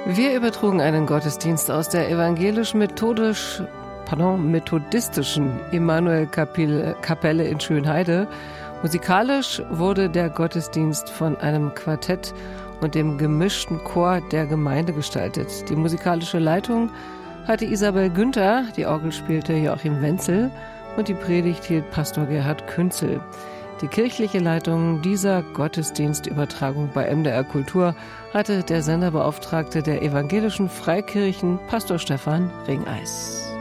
Wir übertrugen einen Gottesdienst aus der evangelisch-methodistischen Emanuel-Kapelle in Schönheide. Musikalisch wurde der Gottesdienst von einem Quartett und dem gemischten Chor der Gemeinde gestaltet. Die musikalische Leitung hatte Isabel Günther, die Orgel spielte Joachim Wenzel und die Predigt hielt Pastor Gerhard Künzel. Die kirchliche Leitung dieser Gottesdienstübertragung bei MDR Kultur hatte der Senderbeauftragte der evangelischen Freikirchen, Pastor Stefan Ringeis.